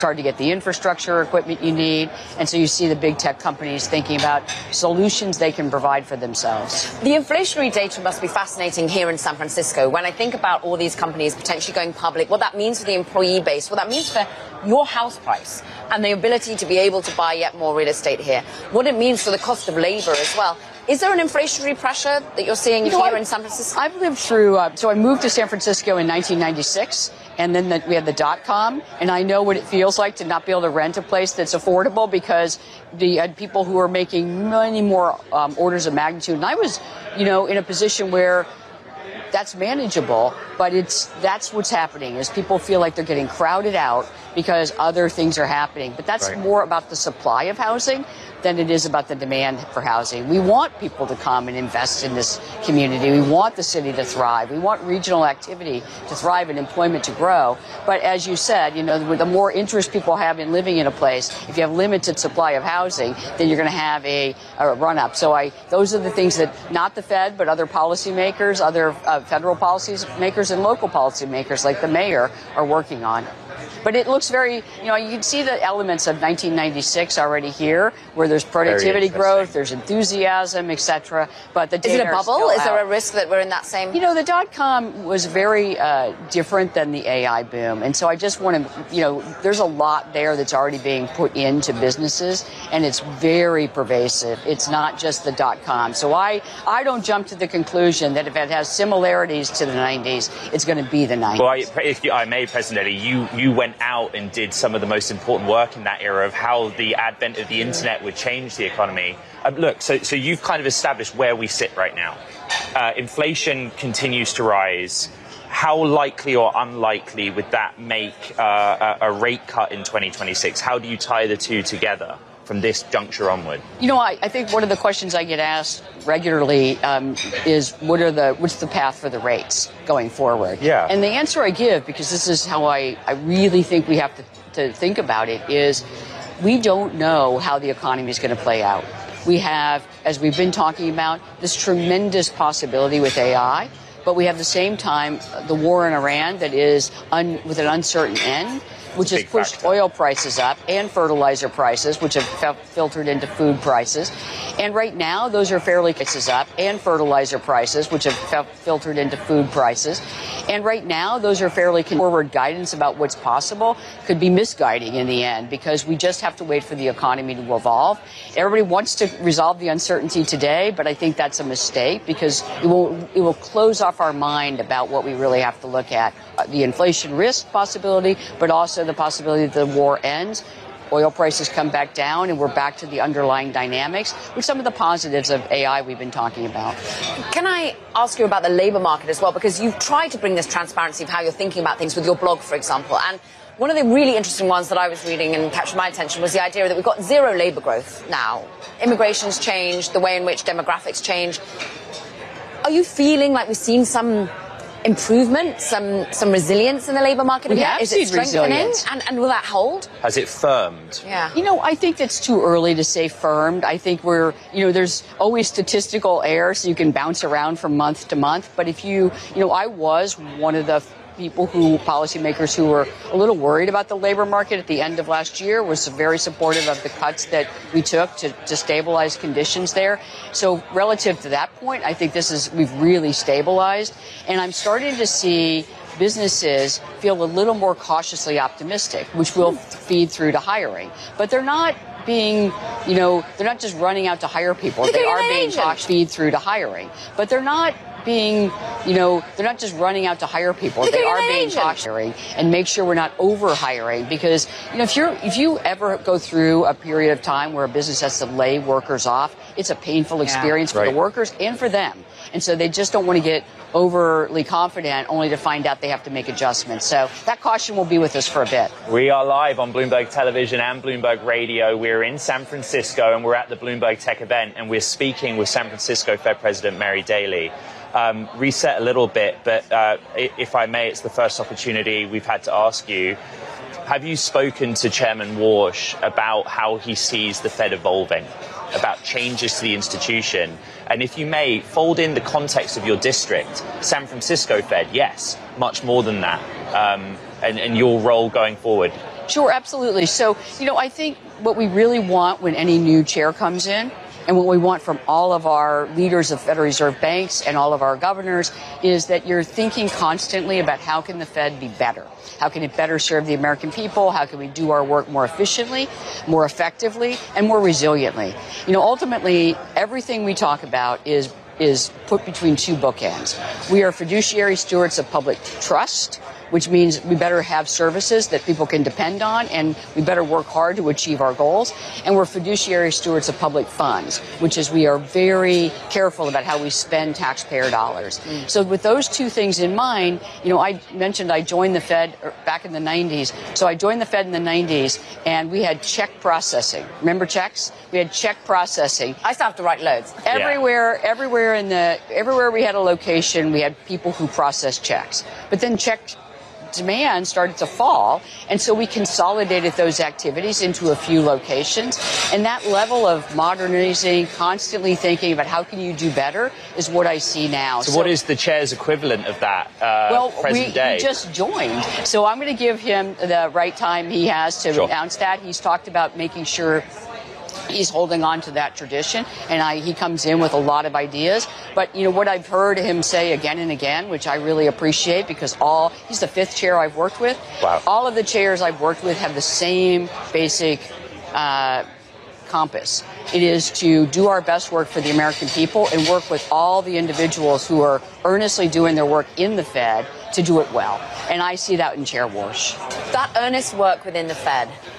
hard to get the infrastructure equipment you need. And so you see the big tech companies thinking about solutions they can provide for themselves. The inflationary data must be fascinating here in San Francisco. When I think about all these companies potentially going public, what that means for the employee base, what that means for your house price and the ability to be able to buy yet more real estate here, what it means for the cost of labor as well. Is there an inflationary pressure that you're seeing here in San Francisco? I've lived through, so I moved to San Francisco in 1996, and then we had the dot-com, and I know what it feels like to not be able to rent a place that's affordable because you had people who are making many more orders of magnitude. And I was, in a position where that's manageable, but that's what's happening is people feel like they're getting crowded out because other things are happening. But that's more about the supply of housing than it is about the demand for housing. We want people to come and invest in this community. We want the city to thrive. We want regional activity to thrive and employment to grow. But as you said, the more interest people have in living in a place, if you have limited supply of housing, then you're going to have a run-up. So those are the things that not the Fed, but other policymakers, other federal policymakers and local policymakers like the mayor are working on. But it looks very, you can see the elements of 1996 already here, where there's productivity growth, there's enthusiasm, et cetera. But the data is it a bubble? Is there a risk that we're in that same? The dot-com was very different than the AI boom. And so I just want to, there's a lot there that's already being put into businesses, and it's very pervasive. It's not just the dot-com. So I don't jump to the conclusion that if it has similarities to the 90s, it's going to be the 90s. Well, if I may, President Daley, you went out and did some of the most important work in that era of how the advent of the internet would change the economy. Look, so you've kind of established where we sit right now. Inflation continues to rise. How likely or unlikely would that make a rate cut in 2026? How do you tie the two together from this juncture onward? I think one of the questions I get asked regularly is what's the path for the rates going forward? Yeah. And the answer I give, because this is how I really think we have to think about it, is we don't know how the economy is going to play out. We have, as we've been talking about, this tremendous possibility with AI, but we have at the same time the war in Iran that is with an uncertain end, which has pushed oil prices up and fertilizer prices, which have filtered into food prices. And right now, those are fairly prices up and fertilizer prices, which have filtered into food prices. And right now, those are fairly forward guidance about what's possible could be misguiding in the end because we just have to wait for the economy to evolve. Everybody wants to resolve the uncertainty today, but I think that's a mistake because it will close off our mind about what we really have to look at. The inflation risk possibility, but also the possibility that the war ends, oil prices come back down, and we're back to the underlying dynamics with some of the positives of AI we've been talking about. Can I ask you about the labor market as well? Because you've tried to bring this transparency of how you're thinking about things with your blog, for example. And one of the really interesting ones that I was reading and captured my attention was the idea that we've got zero labor growth now. Immigration's changed, the way in which demographics change. Are you feeling like we've seen some improvement, some resilience in the labor market? We have seen resilience. And will that hold? Has it firmed? Yeah. I think it's too early to say firmed. I think there's always statistical error, so you can bounce around from month to month. But if I was one of the policymakers who were a little worried about the labor market at the end of last year, was very supportive of the cuts that we took to stabilize conditions there. So relative to that point, I think we've really stabilized. And I'm starting to see businesses feel a little more cautiously optimistic, which will feed through to hiring. But they're not being, they're not just running out to hire people. They are being cautious feed through to hiring. But they're not being, they're not just running out to hire people. They are being cautious and make sure we're not over hiring because, if you ever go through a period of time where a business has to lay workers off, it's a painful experience for the workers and for them. And so they just don't want to get overly confident only to find out they have to make adjustments. So that caution will be with us for a bit. We are live on Bloomberg Television and Bloomberg Radio. We're in San Francisco and we're at the Bloomberg Tech event and we're speaking with San Francisco Fed President Mary Daly. Reset a little bit, but if I may, it's the first opportunity we've had to ask you. Have you spoken to Chairman Warsh about how he sees the Fed evolving, about changes to the institution? And if you may, fold in the context of your district, San Francisco Fed, yes, much more than that, and your role going forward. Sure, absolutely. So, I think what we really want when any new chair comes in, and what we want from all of our leaders of Federal Reserve banks and all of our governors, is that you're thinking constantly about how can the Fed be better? How can it better serve the American people? How can we do our work more efficiently, more effectively, and more resiliently? Ultimately, everything we talk about is put between two bookends. We are fiduciary stewards of public trust, which means we better have services that people can depend on, and we better work hard to achieve our goals. And we're fiduciary stewards of public funds, which is we are very careful about how we spend taxpayer dollars. So with those two things in mind, I mentioned I joined the Fed back in the 90s. So I joined the Fed in the 90s, and we had check processing. Remember checks? We had check processing. I still have to write loads. Everywhere we had a location, we had people who processed checks. But then check demand started to fall, and so we consolidated those activities into a few locations. And that level of modernizing, constantly thinking about how can you do better, is what I see now. So what is the chair's equivalent of that present day? He just joined, so I'm going to give him the right time he has to announce that. He's talked about making sure he's holding on to that tradition, and he comes in with a lot of ideas. But, what I've heard him say again and again, which I really appreciate, because he's the fifth chair I've worked with. Wow. All of the chairs I've worked with have the same basic compass. It is to do our best work for the American people and work with all the individuals who are earnestly doing their work in the Fed to do it well. And I see that in Chair Warsh. That earnest work within the Fed,